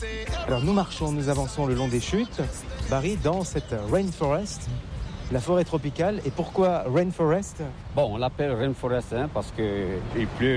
Alors nous marchons, nous avançons le long des chutes, Barry, dans cette rainforest, la forêt tropicale. Et pourquoi rainforest? Bon, on l'appelle rainforest parce qu'il pleut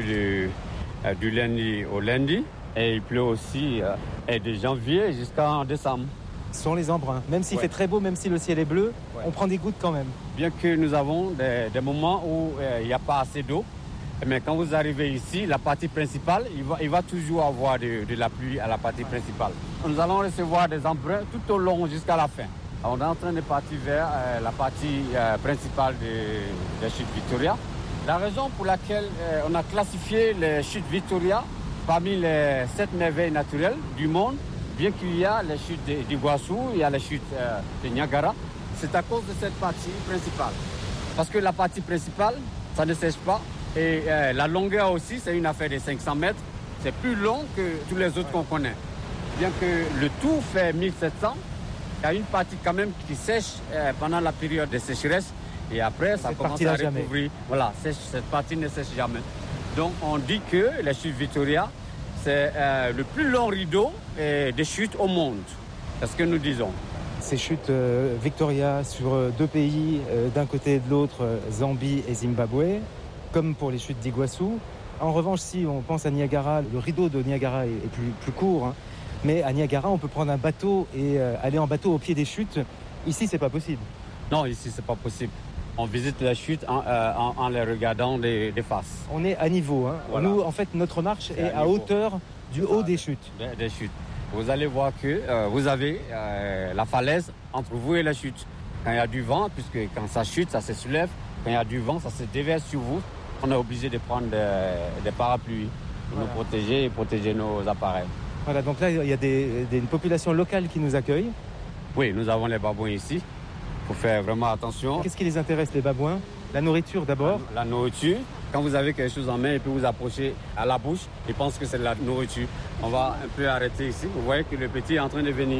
du lundi au lundi et il pleut aussi de janvier jusqu'en décembre. Ce sont les embruns. Même s'il fait très beau, même si le ciel est bleu, on prend des gouttes quand même. Bien que nous avons des moments où il n'y a pas assez d'eau, mais quand vous arrivez ici, la partie principale, il va toujours avoir de la pluie à la partie principale. Nous allons recevoir des embruns tout au long jusqu'à la fin. On est en train de partir vers la partie principale des chutes Victoria. La raison pour laquelle on a classifié les chutes Victoria parmi les 7 merveilles naturelles du monde, bien qu'il y a les chutes d'Iguassou, il y a les chutes de Niagara, c'est à cause de cette partie principale. Parce que la partie principale, ça ne sèche pas. Et la longueur aussi, c'est une affaire de 500 mètres. C'est plus long que tous les autres qu'on connaît. Bien que le tout fait 1700, il y a une partie quand même qui sèche pendant la période de sécheresse. Et après, ça commence à recouvrir. Voilà, cette partie ne sèche jamais. Donc on dit que les chutes Victoria, c'est le plus long rideau des chutes au monde. C'est ce que nous disons. Ces chutes Victoria sur 2 pays, d'un côté et de l'autre, Zambie et Zimbabwe, comme pour les chutes d'Iguassou. En revanche, si on pense à Niagara, le rideau de Niagara est plus court. Hein. Mais à Niagara, on peut prendre un bateau et aller en bateau au pied des chutes. Ici, c'est pas possible. Non, ici, c'est pas possible. On visite les chutes en les regardant des faces. On est à niveau. Hein. Voilà. Nous, en fait, notre marche est à hauteur du haut des chutes. Des chutes. Vous allez voir que vous avez la falaise entre vous et la chute. Quand il y a du vent, puisque quand ça chute, ça se soulève. Quand il y a du vent, ça se déverse sur vous. On est obligé de prendre des parapluies pour nous protéger et protéger nos appareils. Voilà, donc là, il y a une population locale qui nous accueille. Oui, nous avons les babouins ici. Il faut faire vraiment attention. Qu'est-ce qui les intéresse, les babouins? La nourriture d'abord? La nourriture. Quand vous avez quelque chose en main et puis vous approchez à la bouche, ils pensent que c'est de la nourriture. On va un peu arrêter ici. Vous voyez que le petit est en train de venir.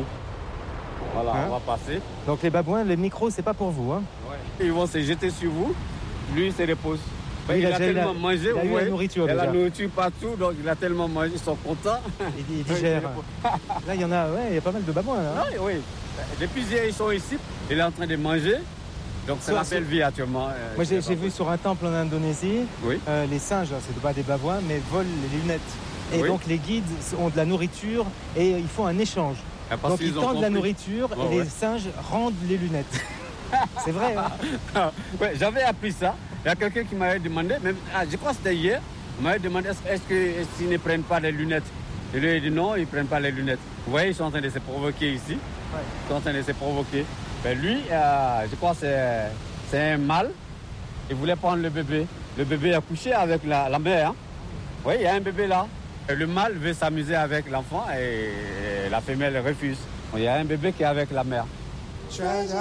Voilà, on va passer. Donc les babouins, les micros, c'est pas pour vous. Hein? Ouais. Ils vont se jeter sur vous. Lui, il se repose. Il a tellement mangé, il a eu la nourriture il y a déjà. la nourriture partout, donc il a tellement mangé, ils sont contents. Il digère. Là, il y a pas mal de babouins. Là, hein? Oui. Depuis hier, ils sont ici, il est en train de manger. Donc c'est la belle vie actuellement. Moi, j'ai vu sur un temple en Indonésie, les singes, c'est pas des babouins, mais volent les lunettes. Et donc les guides ont de la nourriture et ils font un échange. Donc ils tendent la nourriture et les singes rendent les lunettes. C'est vrai. Hein? Ouais, j'avais appris ça. Il y a quelqu'un qui m'avait demandé, même, je crois que c'était hier, il m'avait demandé est-ce qu'ils ne prennent pas les lunettes. Et lui, il a dit non, ils ne prennent pas les lunettes. Vous voyez, ils sont en train de se provoquer ici. Ouais. Ils sont en train de se provoquer. Ben lui, je crois que c'est un mâle. Il voulait prendre le bébé. Le bébé a couché avec la mère. Hein. Oui, il y a un bébé là. Et le mâle veut s'amuser avec l'enfant et la femelle refuse. Il y a un bébé qui est avec la mère.